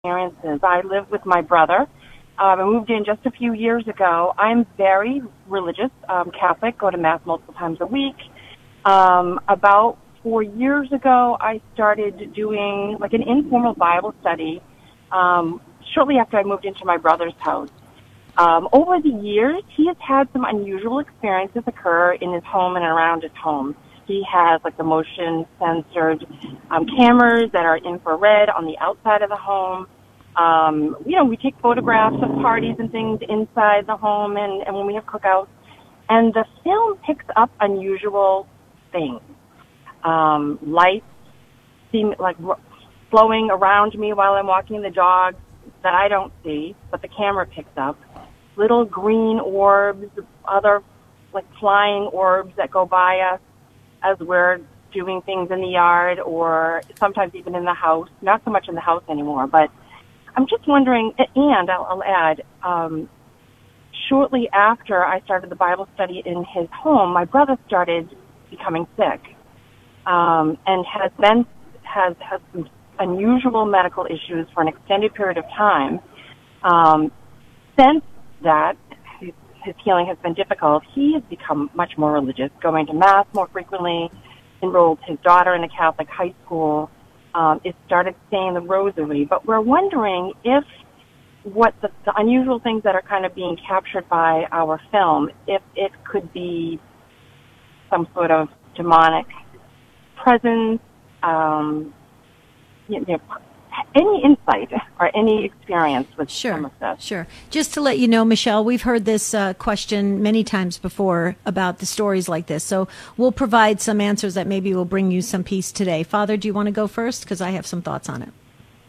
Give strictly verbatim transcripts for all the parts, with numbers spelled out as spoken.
experiences. I live with my brother. Um, I moved in just a few years ago. I'm very religious, um, Catholic, go to Mass multiple times a week. Um, about four years ago, I started doing like an informal Bible study um, shortly after I moved into my brother's house. Um, over the years, he has had some unusual experiences occur in his home and around his home. He has like the motion censored um, cameras that are infrared on the outside of the home. Um, you know, we take photographs of parties and things inside the home and, and when we have cookouts. And the film picks up unusual things. Um, lights seem like r- flowing around me while I'm walking the dog that I don't see, but the camera picks up. Little green orbs, other like flying orbs that go by us as we're doing things in the yard or sometimes even in the house. Not so much in the house anymore, but I'm just wondering, and I'll, I'll add, um, shortly after I started the Bible study in his home, my brother started becoming sick um, and has been has has some unusual medical issues for an extended period of time. Um, since that, his, his healing has been difficult. He has become much more religious, going to Mass more frequently, enrolled his daughter in a Catholic high school, um, it started saying the rosary. But we're wondering if what the, the unusual things that are kind of being captured by our film, if it could be some sort of demonic presence, um, you know, any insight or any experience with sure, some of this? Sure. Just to let you know, Michelle, we've heard this uh, question many times before about the stories like this. So we'll provide some answers that maybe will bring you some peace today. Father, do you want to go first? Because I have some thoughts on it.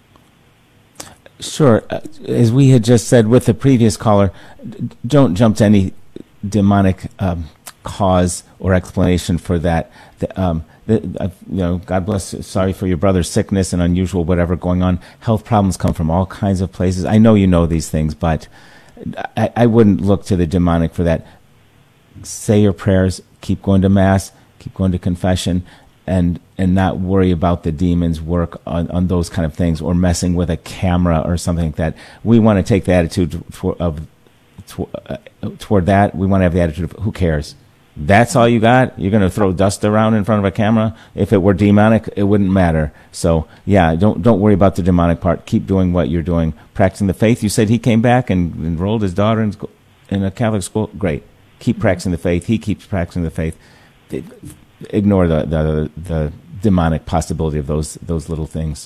Sure. Uh, as we had just said with the previous caller, d- don't jump to any demonic um, cause or explanation for that. The, um, the, uh, you know, God bless. Sorry for your brother's sickness and unusual whatever going on. Health problems come from all kinds of places. I know you know these things, but I, I wouldn't look to the demonic for that. Say your prayers. Keep going to Mass. Keep going to confession. And and not worry about the demons' work on, on those kind of things or messing with a camera or something like that. We want to take the attitude toward, of, toward, uh, toward that. We want to have the attitude of, who cares? That's all you got? You're going to throw dust around in front of a camera? If it were demonic, it wouldn't matter. So, yeah, don't don't worry about the demonic part. Keep doing what you're doing. Practicing the faith. You said he came back and enrolled his daughter in, school, in a Catholic school. Great. Keep practicing the faith. He keeps practicing the faith. Ignore the, the the demonic possibility of those those little things.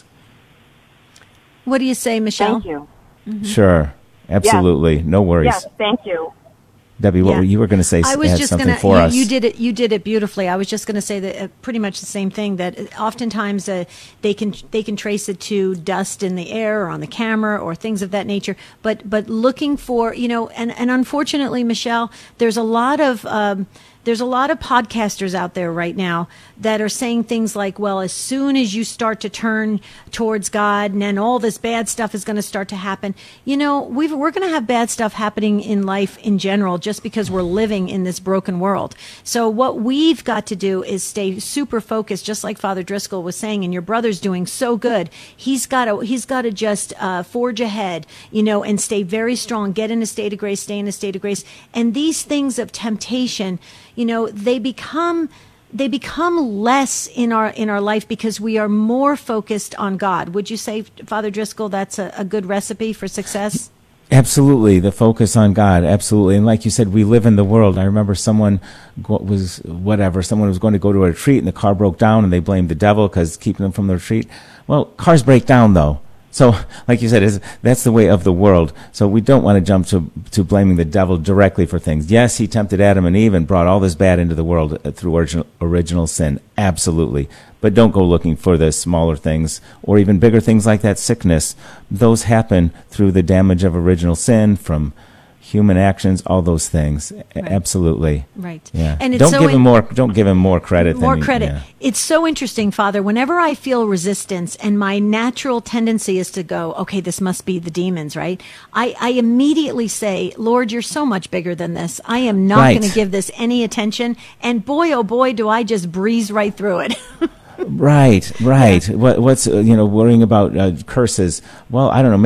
What do you say, Michelle? Thank you. Mm-hmm. Sure, absolutely, yes. No worries. Yes, thank you. Debbie, what yeah. were you were going to say? I was just something gonna, for you, us. You did it. You did it beautifully. I was just going to say that uh, pretty much the same thing. That oftentimes uh, they can they can trace it to dust in the air or on the camera or things of that nature. But but looking for you know, and and unfortunately, Michelle, there's a lot of. Um, There's a lot of podcasters out there right now that are saying things like, well, as soon as you start to turn towards God and then all this bad stuff is going to start to happen. You know, we've, we're going to have bad stuff happening in life in general just because we're living in this broken world. So what we've got to do is stay super focused, just like Father Driscoll was saying, and your brother's doing so good. He's got to, he's got to just uh, forge ahead, you know, and stay very strong, get in a state of grace, stay in a state of grace. And these things of temptation, you know, they become they become less in our in our life because we are more focused on God. Would you say, Father Driscoll, that's a, a good recipe for success? Absolutely, the focus on God, absolutely. And like you said, we live in the world. I remember someone go, was, whatever, someone was going to go to a retreat and the car broke down and they blamed the devil because keeping them from the retreat. Well, cars break down, though. So, like you said, is that's the way of the world. So we don't want to jump to to blaming the devil directly for things. Yes, he tempted Adam and Eve and brought all this bad into the world through original, original sin. Absolutely. But don't go looking for the smaller things or even bigger things like that sickness. Those happen through the damage of original sin from human actions, all those things. Right. Absolutely. Right. Yeah. And it's don't so give in- him more. Don't give him more credit. More than credit. Yeah. It's so interesting, Father. Whenever I feel resistance, and my natural tendency is to go, okay, this must be the demons, right? I, I immediately say, Lord, you're so much bigger than this. I am not Right. going to give this any attention. And boy, oh boy, do I just breeze right through it. Right, right. What, what's uh, you know worrying about uh, curses? Well, I don't know.